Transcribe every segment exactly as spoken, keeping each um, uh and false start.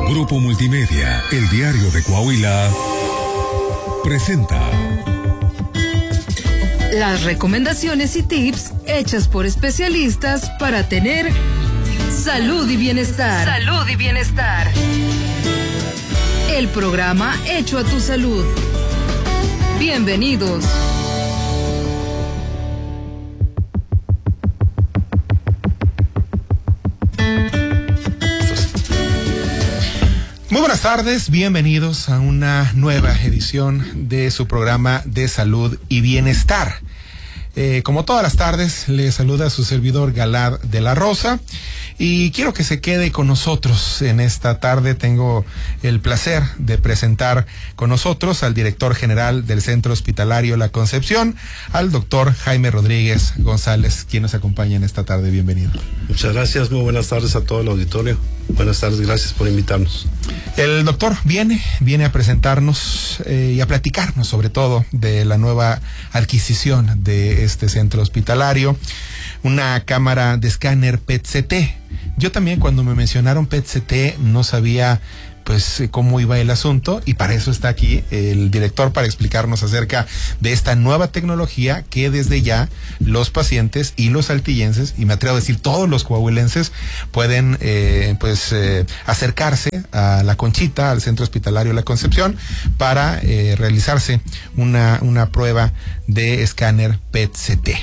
Grupo Multimedia, el diario de Coahuila, presenta las recomendaciones y tips hechas por especialistas para tener salud y bienestar. Salud y bienestar. El programa hecho a tu salud. Bienvenidos. Muy buenas tardes, bienvenidos a una nueva edición de su programa de salud y bienestar. Eh, como todas las tardes, le saluda a su servidor Galad de la Rosa y quiero que se quede con nosotros en esta tarde. Tengo el placer de presentar con nosotros al director general del Centro Hospitalario La Concepción, al doctor Jaime Rodríguez González, quien nos acompaña en esta tarde. Bienvenido. Muchas gracias, muy buenas tardes a todo el auditorio. Buenas tardes, gracias por invitarnos. El doctor viene, viene a presentarnos eh, y a platicarnos sobre todo de la nueva adquisición de este centro hospitalario, una cámara de escáner P E T C T. Yo también, cuando me mencionaron P E T C T, no sabía pues cómo iba el asunto, y para eso está aquí el director para explicarnos acerca de esta nueva tecnología que desde ya los pacientes y los saltillenses, y me atrevo a decir todos los coahuilenses, pueden eh, pues eh, acercarse a La Conchita, al Centro Hospitalario La Concepción, para eh, realizarse una, una prueba de escáner P E T C T.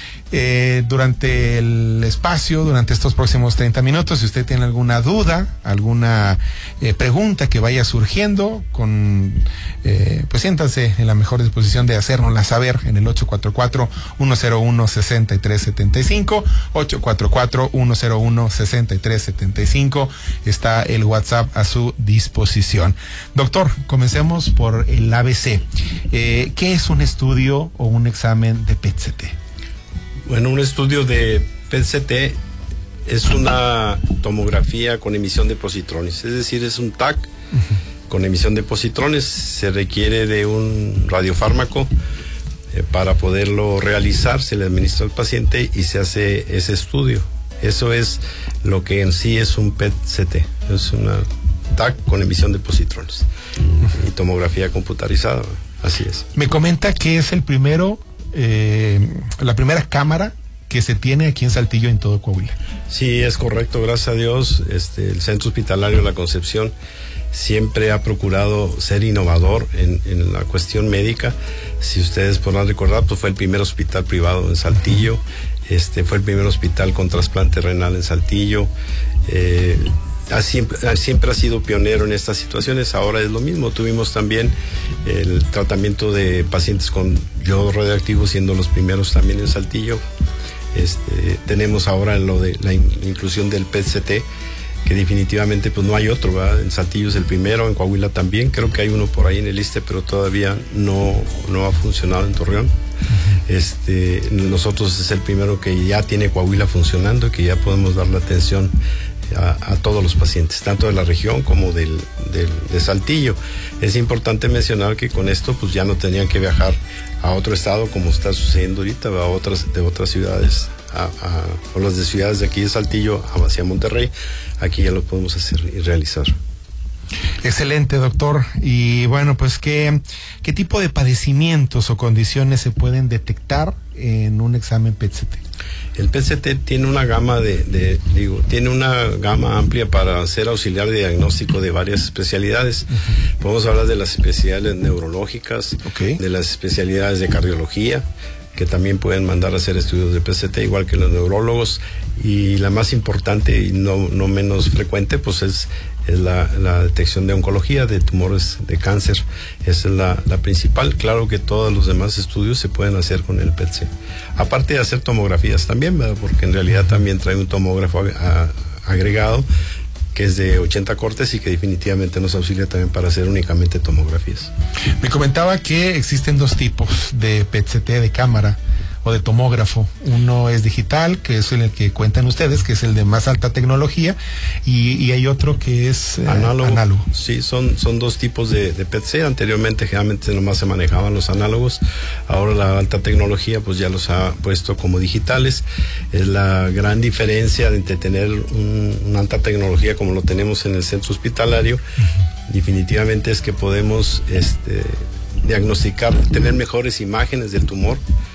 Eh, durante el espacio, durante estos próximos treinta minutos, si usted tiene alguna duda, alguna eh, pregunta que vaya surgiendo, con eh, pues siéntase en la mejor disposición de hacérnosla saber en el ocho cuatro cuatro, uno cero uno, seis tres siete cinco, ocho cuatro cuatro, uno cero uno, seis tres siete cinco, está el WhatsApp a su disposición. Doctor, comencemos por el A B C. Eh, ¿qué es un estudio o un examen de P E T C T? Bueno, un estudio de P E T C T es una tomografía con emisión de positrones, es decir, es un T A C uh-huh. con emisión de positrones. Se requiere de un radiofármaco eh, para poderlo realizar, se le administra al paciente y se hace ese estudio. Eso es lo que en sí es un P E T C T, es una T A C con emisión de positrones uh-huh. y tomografía computarizada, así es. Me comenta que es el primero... Eh, la primera cámara que se tiene aquí en Saltillo, en todo Coahuila. Sí, es correcto, gracias a Dios. Este, el Centro Hospitalario La Concepción siempre ha procurado ser innovador en, en la cuestión médica. Si ustedes podrán recordar, pues fue el primer hospital privado en Saltillo, este, fue el primer hospital con trasplante renal en Saltillo. Eh, Ha siempre, siempre ha sido pionero en estas situaciones. Ahora es lo mismo. Tuvimos también el tratamiento de pacientes con yodo radioactivo, siendo los primeros también en Saltillo. Este, tenemos ahora lo de la in, inclusión del P E T C T, que definitivamente pues no hay otro, ¿verdad? En Saltillo es el primero, en Coahuila también. Creo que hay uno por ahí en el ISSSTE, pero todavía no, no ha funcionado en Torreón. Uh-huh. Este, nosotros es el primero que ya tiene Coahuila funcionando y que ya podemos dar la atención A, a todos los pacientes, tanto de la región como del, del, de Saltillo. Es importante mencionar que con esto pues ya no tenían que viajar a otro estado como está sucediendo ahorita, a otras, de otras ciudades, a, a, o las de ciudades de aquí de Saltillo hacia Monterrey. Aquí ya lo podemos hacer y realizar. Excelente, doctor. Y bueno, pues ¿qué, qué tipo de padecimientos o condiciones se pueden detectar en un examen P E T C T? El P E T C T tiene una gama de, de digo, tiene una gama amplia para ser auxiliar de diagnóstico de varias especialidades. Uh-huh. Podemos hablar de las especialidades neurológicas, okay. de las especialidades de cardiología, que también pueden mandar a hacer estudios de P E T C T, igual que los neurólogos, y la más importante y no, no menos frecuente, pues es, es la, la detección de oncología, de tumores de cáncer. Esa es la, la principal. Claro que todos los demás estudios se pueden hacer con el P E T C T. Aparte de hacer tomografías también, ¿verdad? Porque en realidad también trae un tomógrafo a, a, agregado, que es de ochenta cortes y que definitivamente nos auxilia también para hacer únicamente tomografías. Me comentaba que existen dos tipos de P E T C T de cámara. o de tomógrafo. Uno es digital, que es el que cuentan ustedes, que es el de más alta tecnología, y, y hay otro que es eh, análogo. análogo. Sí, son, son dos tipos de, de P E T C. Anteriormente generalmente nomás se manejaban los análogos, ahora la alta tecnología pues ya los ha puesto como digitales. Es la gran diferencia entre tener un, una alta tecnología como lo tenemos en el centro hospitalario. Uh-huh. Definitivamente es que podemos este, diagnosticar, tener mejores imágenes del tumor,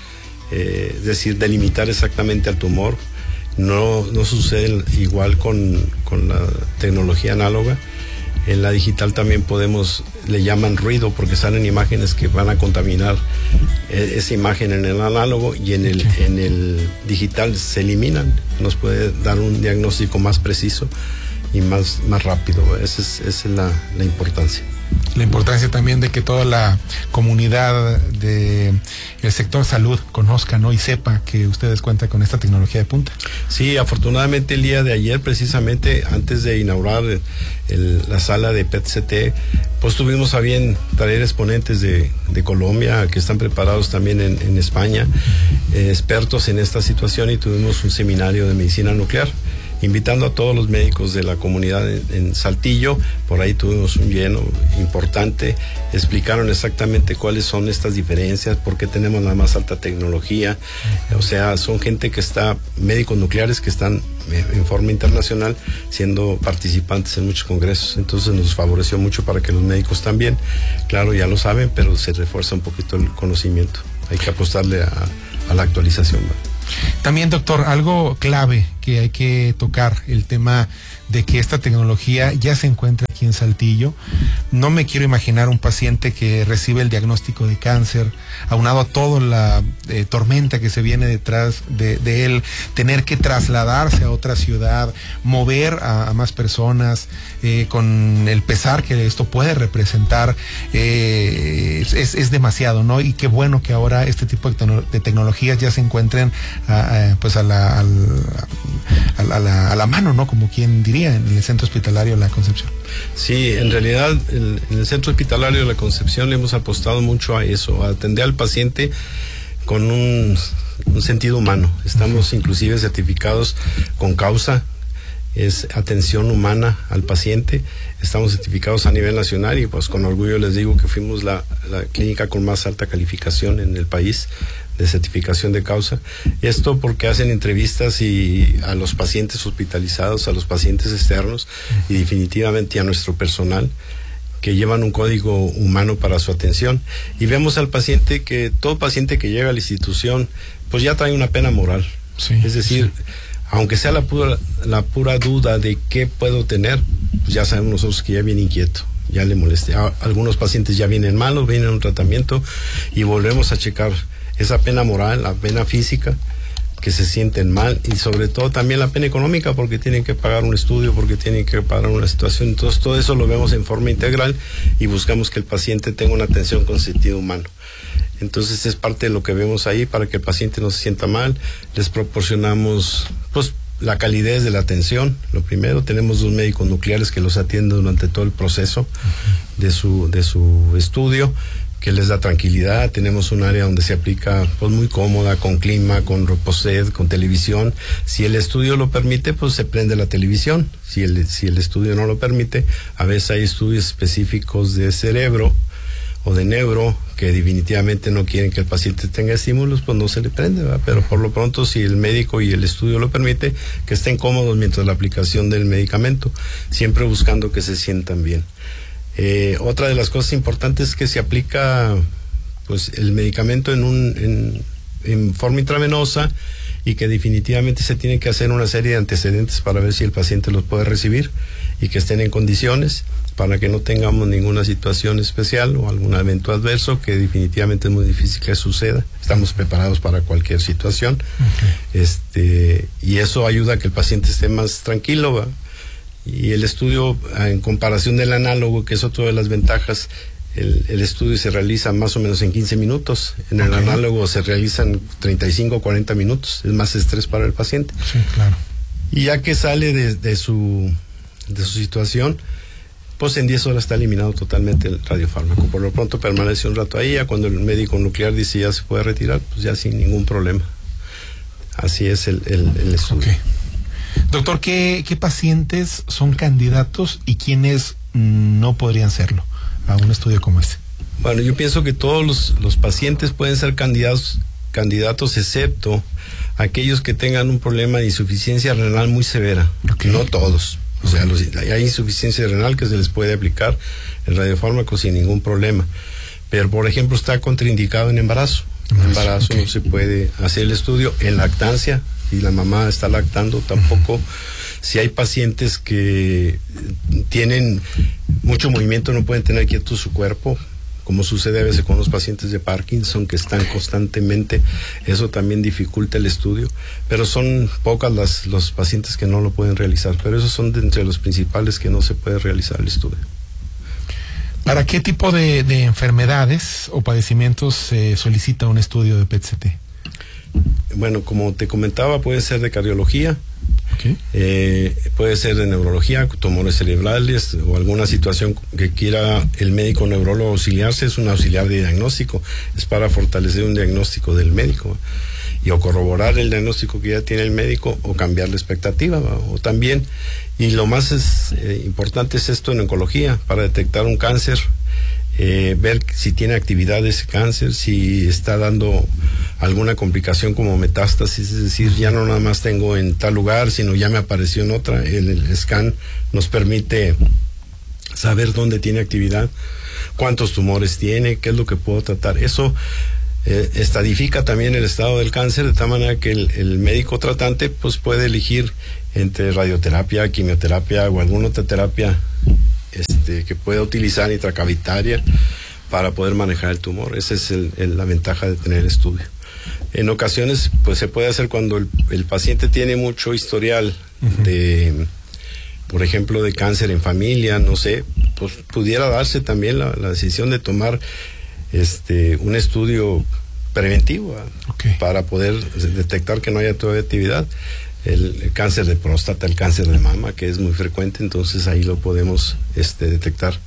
eh, es decir, delimitar exactamente al tumor. No, no sucede igual con, con la tecnología análoga. En la digital también podemos, le llaman ruido porque salen imágenes que van a contaminar eh, esa imagen en el análogo, y en el, sí. en el digital se eliminan. Nos puede dar un diagnóstico más preciso y más, más rápido. Esa es, esa es la, la importancia. La importancia también de que toda la comunidad de el sector salud conozca, ¿no? Y sepa que ustedes cuentan con esta tecnología de punta. Sí, afortunadamente el día de ayer, precisamente antes de inaugurar el, el, la sala de P E T C T, pues tuvimos a bien traer exponentes de, de Colombia que están preparados también en, en España, eh, expertos en esta situación, y tuvimos un seminario de medicina nuclear, invitando a todos los médicos de la comunidad en, en Saltillo. Por ahí tuvimos un lleno importante, explicaron exactamente cuáles son estas diferencias, por qué tenemos la más alta tecnología. O sea, son gente que está, médicos nucleares que están en forma internacional siendo participantes en muchos congresos. Entonces nos favoreció mucho para que los médicos también, claro, ya lo saben, pero se refuerza un poquito el conocimiento. Hay que apostarle a, a la actualización, ¿no? También, doctor, algo clave que hay que tocar, el tema de que esta tecnología ya se encuentra aquí en Saltillo. No me quiero imaginar un paciente que recibe el diagnóstico de cáncer, aunado a toda la eh, tormenta que se viene detrás de, de él, tener que trasladarse a otra ciudad, mover a, a más personas, eh, con el pesar que esto puede representar, eh, es, es demasiado, ¿no? Y qué bueno que ahora este tipo de, tecno- de tecnologías ya se encuentren a, a, pues a la, al, a, la, a, la, a la mano, ¿no? Como quien diría, en el centro hospitalario La Concepción. Sí, en realidad el, en el centro hospitalario de La Concepción le hemos apostado mucho a eso, a atender al paciente con un, un sentido humano. Estamos uh-huh. inclusive certificados con causa, es atención humana al paciente. Estamos certificados a nivel nacional, y pues con orgullo les digo que fuimos la, la clínica con más alta calificación en el país de certificación de causa. Esto porque hacen entrevistas y a los pacientes hospitalizados, a los pacientes externos, y definitivamente a nuestro personal, que llevan un código humano para su atención. Y vemos al paciente que todo paciente que llega a la institución pues ya trae una pena moral. Sí, es decir, sí. aunque sea la pura, la pura duda de qué puedo tener, pues ya sabemos nosotros que ya viene inquieto, ya le moleste. A, algunos pacientes ya vienen malos, vienen a un tratamiento, y volvemos a checar esa pena moral, la pena física, que se sienten mal, y sobre todo también la pena económica, porque tienen que pagar un estudio, porque tienen que pagar una situación. Entonces todo eso lo vemos en forma integral, y buscamos que el paciente tenga una atención con sentido humano. Entonces es parte de lo que vemos ahí, para que el paciente no se sienta mal. Les proporcionamos pues la calidez de la atención. Lo primero, tenemos dos médicos nucleares que los atienden durante todo el proceso de su, de su estudio, que les da tranquilidad. Tenemos un área donde se aplica pues muy cómoda, con clima, con reposet, con televisión. Si el estudio lo permite, pues se prende la televisión. Si el, si el estudio no lo permite, a veces hay estudios específicos de cerebro o de neuro que definitivamente no quieren que el paciente tenga estímulos, pues no se le prende, ¿verdad? Pero por lo pronto, si el médico y el estudio lo permite, que estén cómodos mientras la aplicación del medicamento, siempre buscando que se sientan bien. Eh, otra de las cosas importantes es que se aplica pues el medicamento en un en, en forma intravenosa, y que definitivamente se tiene que hacer una serie de antecedentes para ver si el paciente los puede recibir y que estén en condiciones, para que no tengamos ninguna situación especial o algún evento adverso, que definitivamente es muy difícil que suceda. Estamos preparados para cualquier situación. Okay. Este, y eso ayuda a que el paciente esté más tranquilo, ¿va? Y el estudio, en comparación del análogo, que es otra de las ventajas, el, el estudio se realiza más o menos en quince minutos. En okay. el análogo se realizan treinta y cinco o cuarenta minutos. Es más estrés para el paciente. Sí, claro. Y ya que sale de, de su de su situación, pues en diez horas está eliminado totalmente el radiofármaco. Por lo pronto permanece un rato ahí, ya cuando el médico nuclear dice ya se puede retirar, pues ya sin ningún problema. Así es el, el, el estudio. Okay. Doctor, ¿qué, ¿qué pacientes son candidatos y quiénes no podrían serlo a un estudio como este? Bueno, yo pienso que todos los, los pacientes pueden ser candidatos, candidatos excepto aquellos que tengan un problema de insuficiencia renal muy severa. Okay. No todos. O sea, los, hay insuficiencia renal que se les puede aplicar el radiofármaco sin ningún problema. Pero, por ejemplo, está contraindicado en embarazo. En embarazo okay. no se puede hacer el estudio. En lactancia, si la mamá está lactando, tampoco. Uh-huh. Si hay pacientes que tienen mucho movimiento, no pueden tener quieto su cuerpo, como sucede a veces con los pacientes de Parkinson, que están constantemente, eso también dificulta el estudio, pero son pocas las, los pacientes que no lo pueden realizar, pero esos son de entre los principales que no se puede realizar el estudio. ¿Para qué tipo de, de enfermedades o padecimientos se solicita un estudio de P E T C T? Bueno, como te comentaba, puede ser de cardiología, okay. eh, puede ser de neurología, tumores cerebrales o alguna situación que quiera el médico neurólogo auxiliarse. Es un auxiliar de diagnóstico, es para fortalecer un diagnóstico del médico y o corroborar el diagnóstico que ya tiene el médico o cambiar la expectativa, ¿va? O también, y lo más es, eh, importante es esto en oncología, para detectar un cáncer. Eh, ver si tiene actividad ese cáncer, si está dando alguna complicación como metástasis, es decir, ya no nada más tengo en tal lugar, sino ya me apareció en otra. El, el scan nos permite saber dónde tiene actividad, cuántos tumores tiene, qué es lo que puedo tratar. Eso eh, estadifica también el estado del cáncer, de tal manera que el, el médico tratante pues puede elegir entre radioterapia, quimioterapia o alguna otra terapia Este, que pueda utilizar intracavitaria para poder manejar el tumor. Esa es el, el, la ventaja de tener el estudio. En ocasiones, pues se puede hacer cuando el, el paciente tiene mucho historial uh-huh. de, por ejemplo, de cáncer en familia, no sé, pues pudiera darse también la, la decisión de tomar este un estudio preventivo okay. para poder detectar que no haya todavía actividad. El, el cáncer de próstata, el cáncer de mama, que es muy frecuente, entonces ahí lo podemos este, detectar,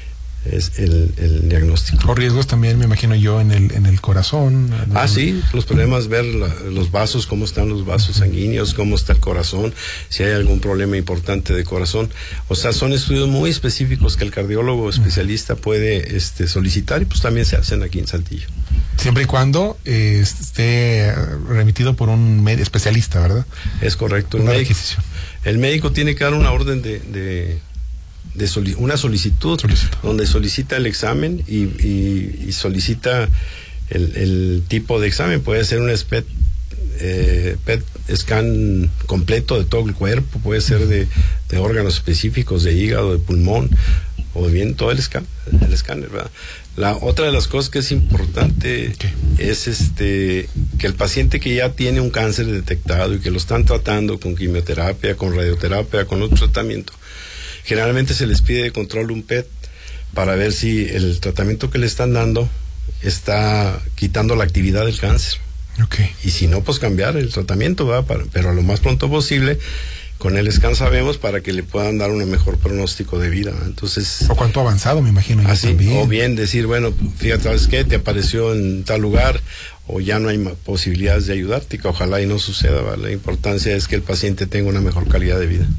es el, el diagnóstico. O riesgos también, me imagino yo, en el en el corazón. ¿No? Ah, sí, los problemas, ver la, los vasos, cómo están los vasos sanguíneos, cómo está el corazón, si hay algún problema importante de corazón. O sea, son estudios muy específicos que el cardiólogo especialista puede este, solicitar y pues también se hacen aquí en Saltillo. Siempre y cuando eh, esté remitido por un med- especialista, ¿verdad? Es correcto. El médico, el médico tiene que dar una orden de, de, de soli- una solicitud, solicitud donde solicita el examen y, y, y solicita el, el tipo de examen. Puede ser un P E T, eh, P E T scan completo de todo el cuerpo, puede ser de, de órganos específicos, de hígado, de pulmón, o bien todo el escáner, el escáner, ¿verdad? La otra de las cosas que es importante okay. es este que el paciente que ya tiene un cáncer detectado y que lo están tratando con quimioterapia, con radioterapia, con otro tratamiento, generalmente se les pide de control un P E T para ver si el tratamiento que le están dando está quitando la actividad del cáncer. Okay. Y si no, pues cambiar el tratamiento, ¿verdad? Para, pero a lo más pronto posible. Con el scan sabemos para que le puedan dar un mejor pronóstico de vida. Entonces, o cuánto avanzado, me imagino. Yo así, también. O bien decir, bueno, fíjate, ¿sabes qué? Te apareció en tal lugar o ya no hay posibilidades de ayudarte, que ojalá y no suceda, ¿vale? La importancia es que el paciente tenga una mejor calidad de vida.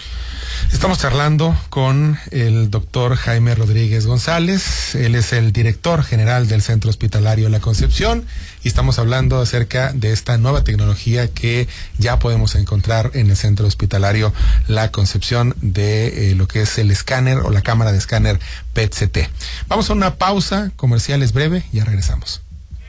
Estamos charlando con el doctor Jaime Rodríguez González. Él es el director general del Centro Hospitalario La Concepción y estamos hablando acerca de esta nueva tecnología que ya podemos encontrar en el Centro Hospitalario La Concepción de eh, lo que es el escáner o la cámara de escáner P E T C T. Vamos a una pausa comercial, es breve, y ya regresamos.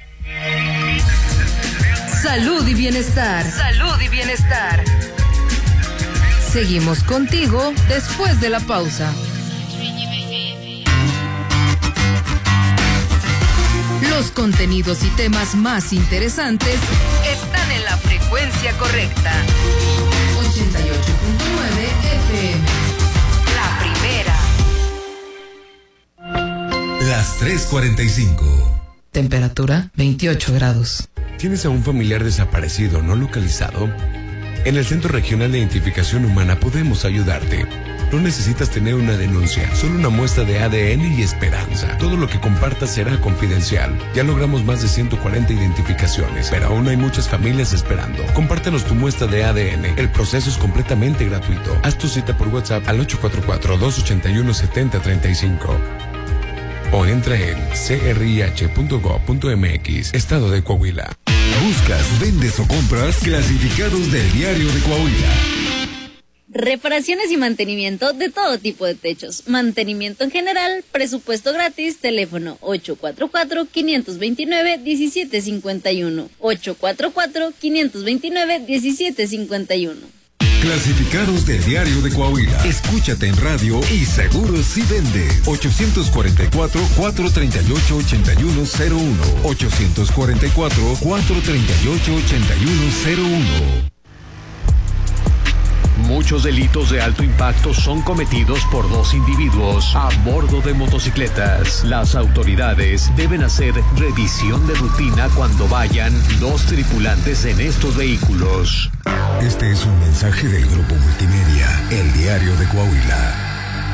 Salud y bienestar. Salud y bienestar. Seguimos contigo después de la pausa. Los contenidos y temas más interesantes están en la frecuencia correcta. ochenta y ocho punto nueve F M. La primera. Las tres cuarenta y cinco. Temperatura veintiocho grados. ¿Tienes a un familiar desaparecido no localizado? En el Centro Regional de Identificación Humana podemos ayudarte. No necesitas tener una denuncia, solo una muestra de A D N y esperanza. Todo lo que compartas será confidencial. Ya logramos más de ciento cuarenta identificaciones, pero aún hay muchas familias esperando. Compártenos tu muestra de A D N. El proceso es completamente gratuito. Haz tu cita por WhatsApp al ocho cuatro cuatro, dos ocho uno, siete cero tres cinco. O entra en c r i h punto gov punto m x, Estado de Coahuila. Buscas, vendes o compras clasificados del Diario de Coahuila. Reparaciones y mantenimiento de todo tipo de techos. Mantenimiento en general, presupuesto gratis, teléfono ocho cuatro cuatro, cinco dos nueve, uno siete cinco uno. ocho cuatro cuatro, cinco dos nueve, uno siete cinco uno. Clasificados del Diario de Coahuila. Escúchate en radio y seguro si vende. ochocientos cuarenta y cuatro, cuatrocientos treinta y ocho, ochenta y uno cero uno. ochocientos cuarenta y cuatro, cuatrocientos treinta y ocho, ochenta y uno cero uno. Muchos delitos de alto impacto son cometidos por dos individuos a bordo de motocicletas. Las autoridades deben hacer revisión de rutina cuando vayan dos tripulantes en estos vehículos. Este es un mensaje del Grupo Multimedia, El Diario de Coahuila.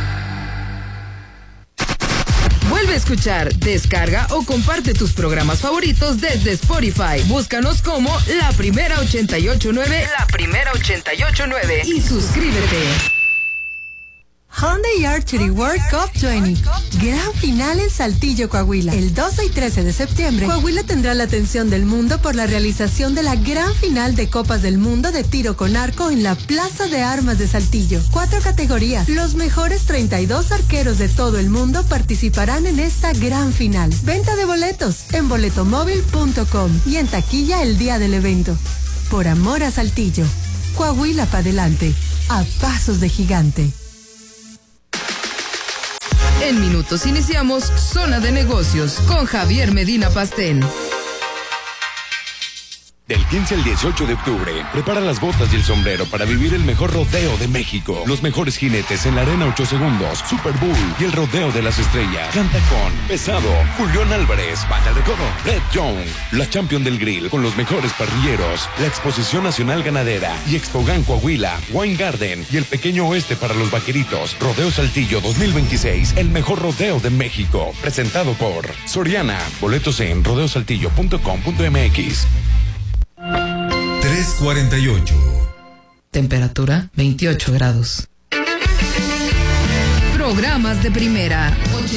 Vuelve a escuchar, descarga o comparte tus programas favoritos desde Spotify. Búscanos como La Primera ochenta y ocho nueve, La Primera ochenta y ocho nueve y suscríbete. Hyundai Archery World Cup veinte. Gran final en Saltillo, Coahuila. El doce y trece de septiembre, Coahuila tendrá la atención del mundo por la realización de la gran final de Copas del Mundo de tiro con arco en la Plaza de Armas de Saltillo. Cuatro categorías. Los mejores treinta y dos arqueros de todo el mundo participarán en esta gran final. Venta de boletos en boletomóvil punto com y en taquilla el día del evento. Por amor a Saltillo. Coahuila para adelante. A pasos de gigante. En minutos iniciamos Zona de Negocios con Javier Medina Pastén. Del quince al dieciocho de octubre, prepara las botas y el sombrero para vivir el mejor rodeo de México. Los mejores jinetes en la Arena ocho segundos, Super Bowl y el Rodeo de las Estrellas. Canta con Pesado, Julián Álvarez, Banda de Recodo, Red Young, la Champion del Grill con los mejores parrilleros, la Exposición Nacional Ganadera y Expogan Coahuila, Wine Garden y el Pequeño Oeste para los Vaqueritos. Rodeo Saltillo dos mil veintiséis, el mejor rodeo de México. Presentado por Soriana. Boletos en rodeo saltillo punto com punto m x. tres cuarenta y ocho. Temperatura veintiocho grados. Programas de primera.